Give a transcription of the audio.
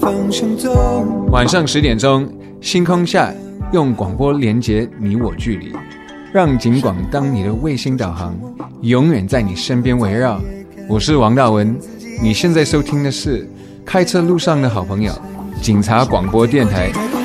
方向走。 晚上10点钟，星空下，用广播连接你我距离，让警广当你的卫星导航，永远在你身边围绕。我是王大文，你现在收听的是开车路上的好朋友，警察广播电台。